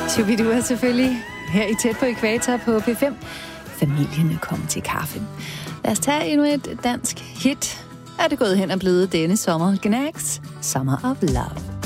Shubidua selvfølgelig. Her i Tæt på Ækvator på P5. Familien er kommet til kaffen. Lad os tage endnu et dansk hit. Er det gået hen og blevet denne sommer? Gnags, Summer of Love.